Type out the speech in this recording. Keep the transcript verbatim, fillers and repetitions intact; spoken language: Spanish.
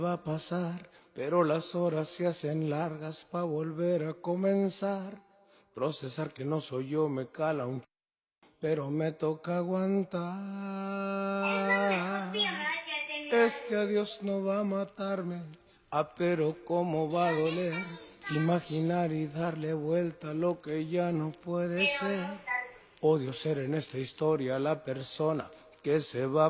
va a pasar, pero las horas se hacen largas pa' volver a comenzar. Procesar que no soy yo me cala un ch... pero me toca aguantar. Este adiós no va a matarme, ah, pero cómo va a doler. Imaginar y darle vuelta a lo que ya no puede ser. Odio ser en esta historia la persona que se va